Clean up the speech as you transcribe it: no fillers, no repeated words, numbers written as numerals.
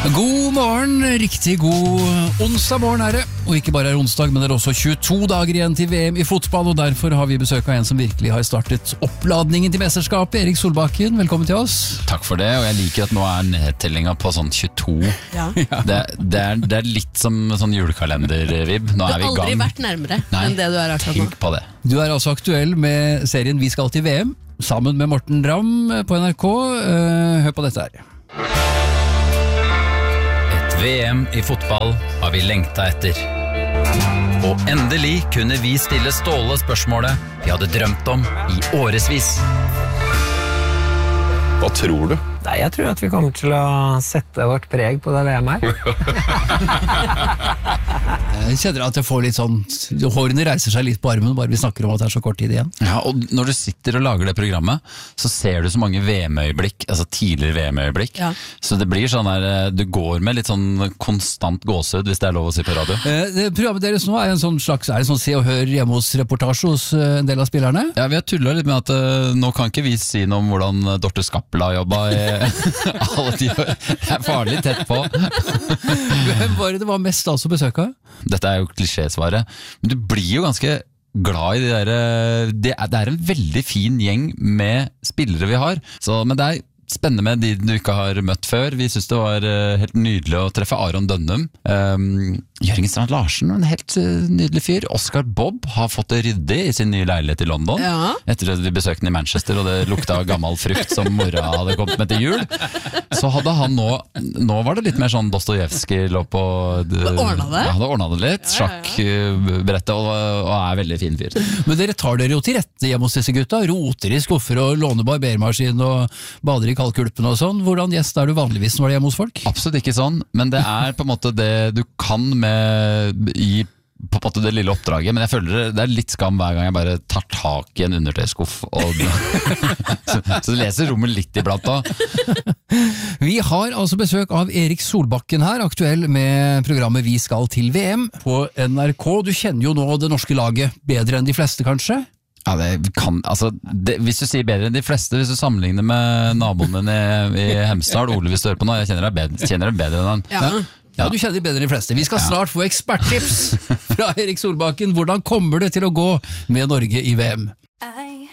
God morgen, riktig god onsdag morgen er det. Og ikke bare er onsdag, men det er også 22 dager igjen til VM i fotball, og derfor har vi besøk av en som virkelig har startet oppladningen til mesterskapet. Erik Solbakken, velkommen til oss. Takk for det, og jeg liker at nå er nedtellinga på sånn 22. Ja. Det er litt som sånn julekalender-vib. Nå er vi i gang. Du har aldri vært nærmere enn det du er akkurat nå. Tenk på det. Du er altså aktuell med serien Vi skal til VM, sammen med Morten Ramm på NRK. Hør på dette her. VM i fotball har vi lengta etter. Og endelig kunne vi stille Ståle spørsmålet vi hadde drømt om i årevis. Hva tror du? Nei, jeg tror at vi kommer til å sette vårt preg på det VM her. Jeg kjenner at jeg får litt sånn, hårene reiser seg litt på armen bare vi snakker om at det er så kort tid igjen. Ja, og når du sitter og lager det programmet, så ser du så mange VM-øyeblikk, altså tidligere VM-øyeblikk. Ja. Så det blir sånn der, du går med litt sånn konstant gåsehud, hvis det er lov å si på radio. Det programmet deres nå er en sånn slags, er det sånn Se og Hør hjemme hos reportasje hos en del av spillerne? Ja, vi har tullet litt med at nå kan ikke vi si noe om hvordan Dorte Skappel har jobbet i alle de år. Det er farlig tett på. Hvem var det var mest altså besøk av? Dette er jo klisjésvaret, men du blir jo ganske glad i de der. Det er en veldig fin gjeng med spillere vi har, men det er spennende med de du ikke har møtt før. Vi synes det var helt nydelig å treffe Aron Dønnum. Jørgen Strand Larsen, en helt nydelig fyr. Oscar Bob har fått det ryddig i sin nye leilighet i London. Ja. Etter at vi besøkte den i Manchester, og det lukta gammel frukt som mora hadde kommet med til jul. Så hadde han nå var det litt mer sånn Dostojevskij lå på Ordnet det? Ja, hadde ordnet det litt. Sjakkbrettet, og er veldig fin fyr. Men dere tar dere jo til rette hjemme hos disse gutta, roter i skuffer og låner barbermaskin og bader i kaldkulpen og sånn. Hvordan gjest er du vanligvis når du er hjemme hos folk? Absolutt ikke sånn, men det er på en måte det du kan med i på en måte det lille oppdraget, men jeg føler det er litt skam hver gang jeg bare tar tak i en undertøyskuff og så leser rommet litt iblant da. Vi har altså besøk av Erik Solbakken her, aktuell med programmet Vi skal til VM på NRK. Du kjenner jo nå det norske laget bedre enn de fleste, kanskje? Ja, det kan, altså, hvis du sier bedre enn de fleste, hvis du sammenligner med naboen din i Hemsedal, Ole hvis du hører på nå, jeg kjenner det bedre enn han. Ja. Ja, du kjenner bedre enn de fleste. Vi skal snart få eksperttips fra Erik Solbakken. Hvordan kommer det til å gå med Norge i VM?